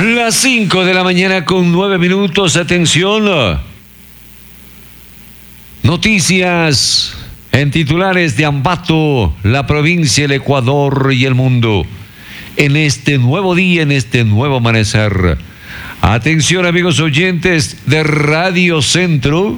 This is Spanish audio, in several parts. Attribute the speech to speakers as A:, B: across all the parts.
A: Las 5 de la mañana con 9 minutos. Atención. Noticias en titulares de Ambato, la provincia, el Ecuador y el mundo. En este nuevo día, en este nuevo amanecer. Atención, amigos oyentes de Radio Centro.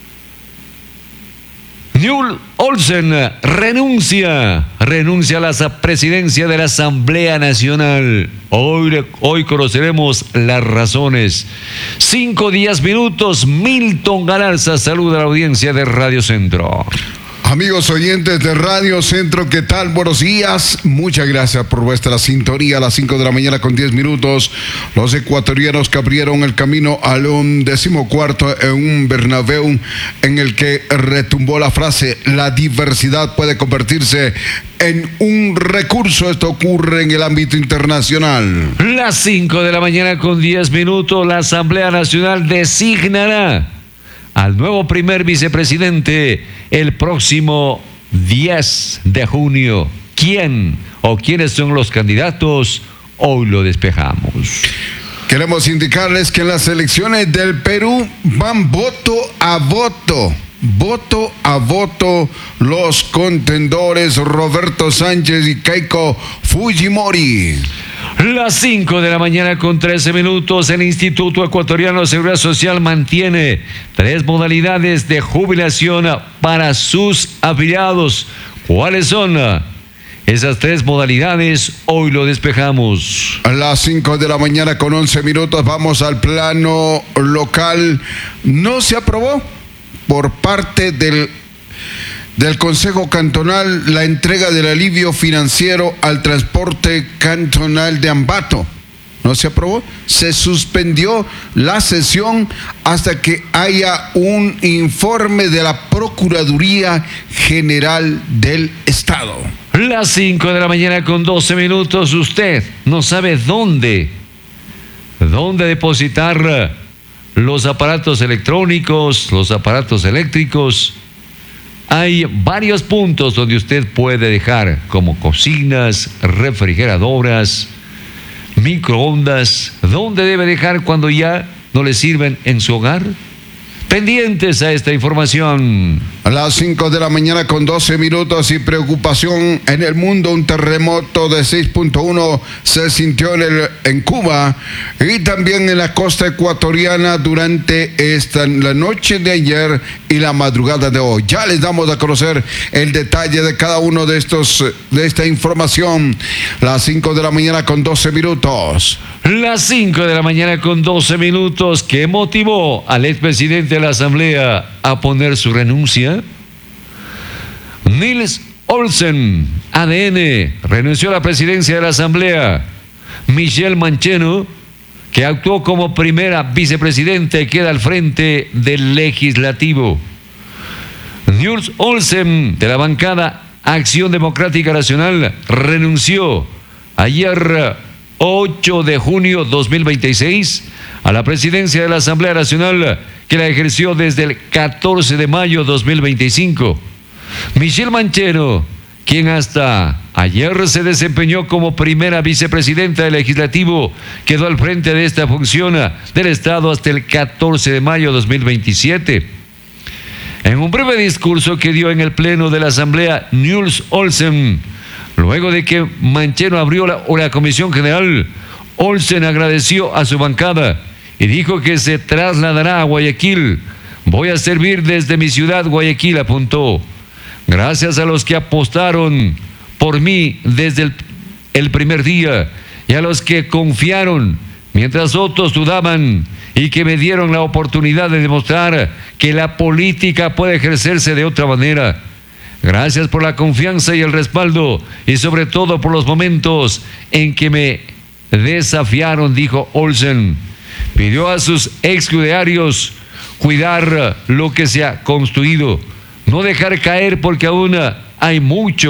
A: Newell Olsen renuncia a la presidencia de la Asamblea Nacional. Hoy conoceremos las razones. 5 días minutos. Milton Galarza saluda a la audiencia de Radio Centro.
B: Amigos oyentes de Radio Centro, ¿qué tal? Buenos días. Muchas gracias por vuestra sintonía. A las 5 de la mañana con 10 minutos, los ecuatorianos que abrieron el camino al 14º en un Bernabéu en el que retumbó la frase: la diversidad puede convertirse en un recurso. Esto ocurre en el ámbito internacional.
A: Las 5 de la mañana con 10 minutos, la Asamblea Nacional designará al nuevo primer vicepresidente el próximo 10 de junio. ¿Quién o quiénes son los candidatos? Hoy lo despejamos.
B: Queremos indicarles que en las elecciones del Perú van voto a voto. Voto a voto los contendores Roberto Sánchez y Keiko Fujimori.
A: Las 5 de la mañana con 13 minutos, el Instituto Ecuatoriano de Seguridad Social mantiene 3 modalidades de jubilación para sus afiliados. ¿Cuáles son esas 3 modalidades? Hoy lo despejamos.
B: A las 5 de la mañana con 11 minutos vamos al plano local. No se aprobó por parte del Consejo Cantonal la entrega del alivio financiero al transporte cantonal de Ambato. No se aprobó. Se suspendió la sesión hasta que haya un informe de la Procuraduría General del Estado.
A: Las 5 de la mañana con 12 minutos. Usted no sabe dónde depositar los aparatos electrónicos, los aparatos eléctricos. Hay varios puntos donde usted puede dejar, como cocinas, refrigeradoras, microondas. ¿Dónde debe dejar cuando ya no le sirven en su hogar? Pendientes a esta información.
B: A las 5 de la mañana con 12 minutos y preocupación en el mundo. Un terremoto de 6.1 se sintió en Cuba y también en la costa ecuatoriana durante la noche de ayer y la madrugada de hoy. Ya les damos a conocer el detalle de cada uno de esta información. Las 5 de la mañana con 12 minutos.
A: Las 5 de la mañana con 12 minutos. ¿Qué motivó al expresidente de la Asamblea a poner su renuncia? Nils Olsen, ADN, renunció a la presidencia de la Asamblea. Michelle Mancheno, que actuó como primera vicepresidente, queda al frente del Legislativo. Nils Olsen, de la bancada Acción Democrática Nacional, renunció ayer 8 de junio 2026 a la presidencia de la Asamblea Nacional, que la ejerció desde el 14 de mayo 2025. Michelle Mancheno, quien hasta ayer se desempeñó como primera vicepresidenta del Legislativo, quedó al frente de esta función del Estado hasta el 14 de mayo 2027. En un breve discurso que dio en el Pleno de la Asamblea, Nils Olsen, luego de que Mancheno abrió la Comisión General, Olsen agradeció a su bancada y dijo que se trasladará a Guayaquil. Voy a servir desde mi ciudad, Guayaquil, apuntó. Gracias a los que apostaron por mí desde el primer día y a los que confiaron mientras otros dudaban y que me dieron la oportunidad de demostrar que la política puede ejercerse de otra manera. Gracias por la confianza y el respaldo y sobre todo por los momentos en que me desafiaron, dijo Olsen. Pidió a sus exjudiarios cuidar lo que se ha construido, no dejar caer porque aún hay mucho